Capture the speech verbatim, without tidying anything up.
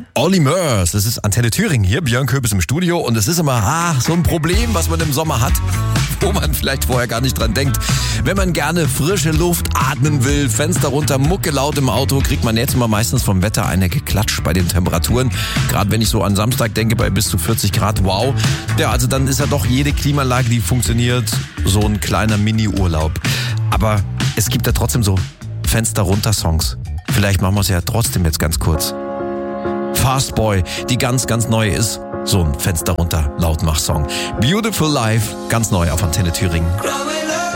Olli Murs, das ist Antenne Thüringen hier, Björn Köpes im Studio und es ist immer ach, so ein Problem, was man im Sommer hat, wo man vielleicht vorher gar nicht dran denkt. Wenn man gerne frische Luft atmen will, Fenster runter, Mucke laut im Auto, kriegt man jetzt immer meistens vom Wetter eine geklatscht bei den Temperaturen. Gerade wenn ich so an Samstag denke, bei bis zu vierzig Grad, wow. Ja, also dann ist ja doch jede Klimaanlage, die funktioniert, so ein kleiner Mini-Urlaub. Aber es gibt ja trotzdem so Fenster runter Songs. Vielleicht machen wir es ja trotzdem jetzt ganz kurz. Fast Boy, die ganz, ganz neu ist. So ein Fenster runter Lautmach-Song. Beautiful Life, ganz neu auf Antenne Thüringen.